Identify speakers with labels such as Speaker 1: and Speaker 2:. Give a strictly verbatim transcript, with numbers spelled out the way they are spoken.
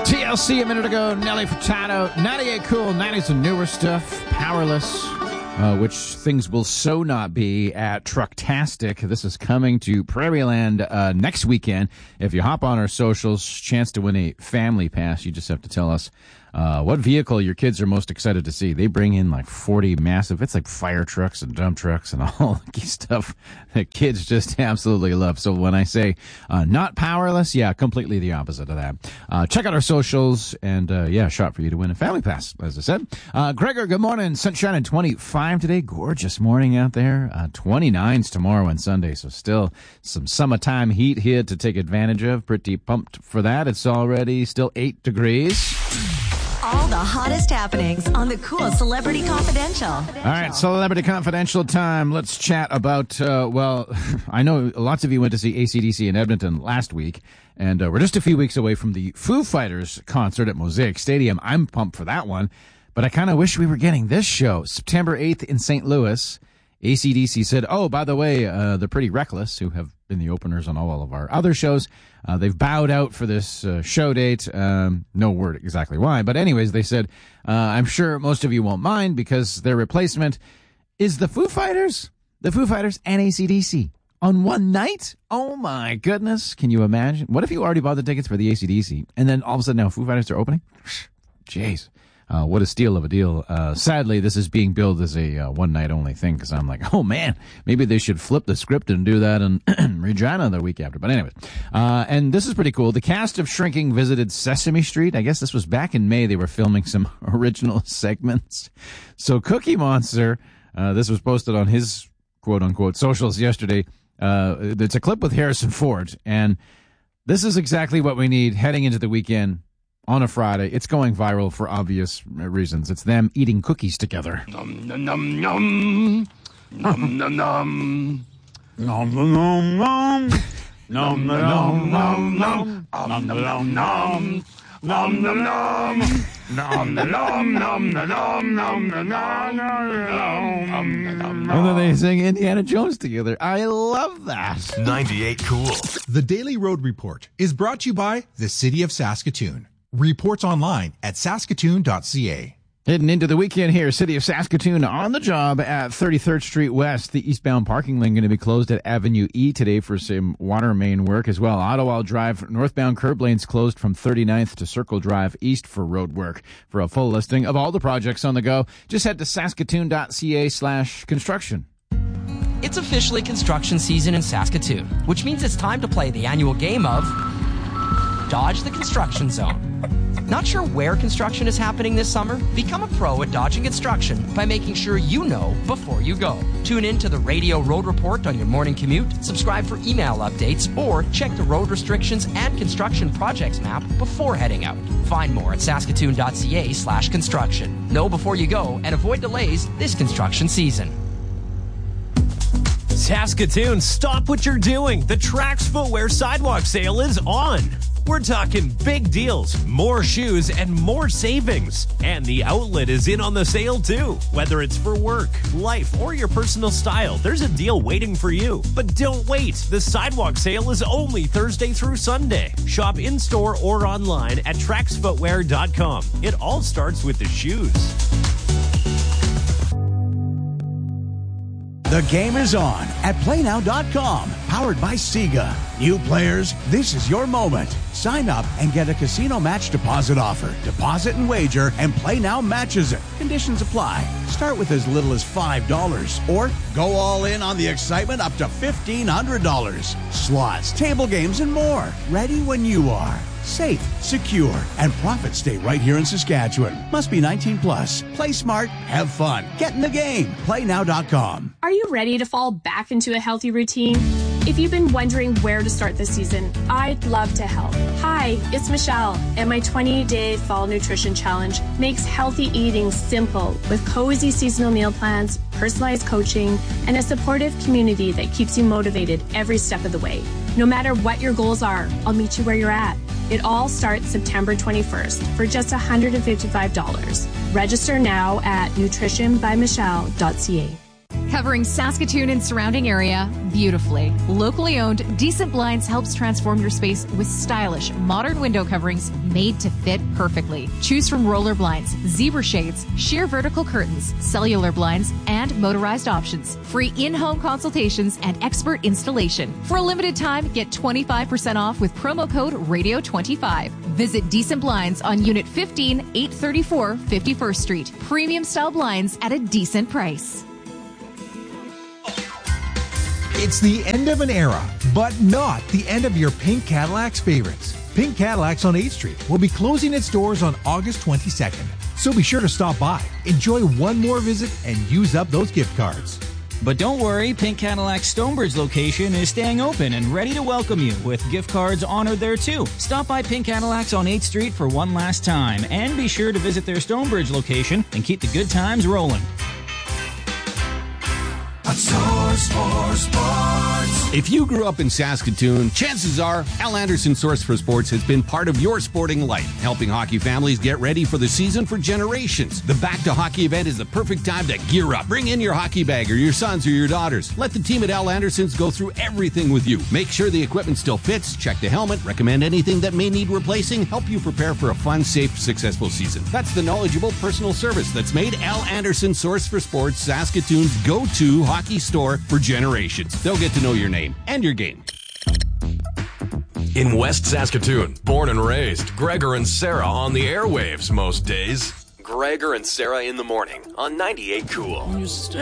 Speaker 1: T L C a minute ago, Nelly Furtado, ninety-eight Cool, nineties and newer stuff, Powerless, uh, which things will so not be at Trucktastic. This is coming to Prairieland uh, next weekend. If you hop on our socials, chance to win a family pass. You just have to tell us uh, what vehicle your kids are most excited to see. They bring in like forty massive, it's like fire trucks and dump trucks and all the stuff that kids just absolutely love. So when I say uh, not Powerless, yeah, completely the opposite of that. Uh, check out our socials and, uh, yeah, shot for you to win a family pass, as I said. Uh, Gregor, good morning. Sunshine and twenty-five today. Gorgeous morning out there. Uh, twenty-nines tomorrow and Sunday. So still some summertime heat here to take advantage of. Pretty pumped for that. It's already still eight degrees.
Speaker 2: All the hottest happenings on the Cool Celebrity Confidential.
Speaker 1: All right, Celebrity Confidential time. Let's chat about, uh, well, I know lots of you went to see A C D C in Edmonton last week, and uh, we're just a few weeks away from the Foo Fighters concert at Mosaic Stadium. I'm pumped for that one, but I kind of wish we were getting this show. September eighth in Saint Louis. A C D C said, oh, by the way, uh, they're Pretty Reckless, who have been the openers on all of our other shows. Uh, they've bowed out for this uh, show date. Um, no word exactly why. But anyways, they said, uh, I'm sure most of you won't mind because their replacement is the Foo Fighters, the Foo Fighters and A C D C on one night. Oh, my goodness. Can you imagine? What if you already bought the tickets for the A C D C and then all of a sudden now Foo Fighters are opening? Jeez. Uh, what a steal of a deal. Uh, sadly, this is being billed as a uh, one-night-only thing because I'm like, oh, man, maybe they should flip the script and do that in Regina the week after. But anyway, uh, and this is pretty cool. The cast of Shrinking visited Sesame Street. I guess this was back in May. They were filming some original segments. So Cookie Monster, uh, this was posted on his quote-unquote socials yesterday. Uh, it's a clip with Harrison Ford, and this is exactly what we need heading into the weekend. On a Friday. It's going viral for obvious reasons. It's them eating cookies together.
Speaker 3: Nom nom nom nom nom nom nom
Speaker 4: Nom nom nom nom nom nom nom nom
Speaker 3: nom nom nom nom nom nom nom nom nom nom.
Speaker 1: And then they sing Indiana Jones together. I love that.
Speaker 5: ninety-eight Cool.
Speaker 6: The Daily Road Report is brought to you by the City of Saskatoon. Reports online at saskatoon dot c a.
Speaker 1: Heading into the weekend here, City of Saskatoon on the job at thirty-third Street West. The eastbound parking lane going to be closed at Avenue E today for some water main work as well. Ottawa Drive northbound curb lanes closed from thirty-ninth to Circle Drive east for road work. For a full listing of all the projects on the go, just head to saskatoon dot c a slash construction.
Speaker 7: It's officially construction season in Saskatoon, which means it's time to play the annual game of Dodge the Construction Zone. Not sure where construction is happening this summer? Become a pro at dodging construction by making sure you know before you go. Tune in to the Radio Road Report on your morning commute, subscribe for email updates, or check the road restrictions and construction projects map before heading out. Find more at saskatoon dot c a slash construction. Know before you go and avoid delays this construction season.
Speaker 8: Saskatoon, stop what you're doing. The Trax Footwear Sidewalk Sale is on. We're talking big deals, more shoes, and more savings. And the outlet is in on the sale too. Whether it's for work, life, or your personal style, there's a deal waiting for you. But don't wait. The Sidewalk Sale is only Thursday through Sunday. Shop in-store or online at trax footwear dot com. It all starts with the shoes.
Speaker 9: The game is on at play now dot com, powered by Sega. New players, this is your moment. Sign up and get a casino match deposit offer. Deposit and wager, and Play Now matches it. Conditions apply. Start with as little as five dollars, or go all in on the excitement up to fifteen hundred dollars. Slots, table games, and more. Ready when you are. Safe, secure, and profits stay right here in Saskatchewan. Must be nineteen plus. Play smart, have fun. Get in the game. play now dot com.
Speaker 10: Are you ready to fall back into a healthy routine? If you've been wondering where to start this season, I'd love to help. Hi, it's Michelle, and my twenty-day Fall Nutrition Challenge makes healthy eating simple with cozy seasonal meal plans, personalized coaching, and a supportive community that keeps you motivated every step of the way. No matter what your goals are, I'll meet you where you're at. It all starts September twenty-first for just one hundred fifty-five dollars. Register now at nutrition by michelle dot c a.
Speaker 5: covering Saskatoon and surrounding area beautifully. Locally owned, Decent Blinds helps transform your space with stylish, modern window coverings made to fit perfectly. Choose from roller blinds, zebra shades, sheer vertical curtains, cellular blinds, and motorized options. Free in-home consultations and expert installation. For a limited time, get twenty-five percent off with promo code radio twenty-five. Visit Decent Blinds on Unit fifteen, eight thirty-four fifty-first Street. Premium style blinds at a decent price.
Speaker 6: It's the end of an era, but not the end of your Pink Cadillac's favorites. Pink Cadillacs on eighth Street will be closing its doors on August twenty-second. So be sure to stop by, enjoy one more visit, and use up those gift cards.
Speaker 11: But don't worry, Pink Cadillac's Stonebridge location is staying open and ready to welcome you with gift cards honored there too. Stop by Pink Cadillac's on eighth Street for one last time and be sure to visit their Stonebridge location and keep the good times rolling.
Speaker 3: A source for sports.
Speaker 12: If you grew up in Saskatoon, chances are Al Anderson Source for Sports has been part of your sporting life, helping hockey families get ready for the season for generations. The Back to Hockey event is the perfect time to gear up. Bring in your hockey bag or your sons or your daughters. Let the team at Al Anderson's go through everything with you. Make sure the equipment still fits, check the helmet, recommend anything that may need replacing, help you prepare for a fun, safe, successful season. That's the knowledgeable personal service that's made Al Anderson Source for Sports Saskatoon's go-to hockey store for generations. They'll get to know your name and your game.
Speaker 13: In West Saskatoon, born and raised, Gregor and Sarah on the airwaves most days. Gregor and Sarah in the morning on ninety-eight Cool.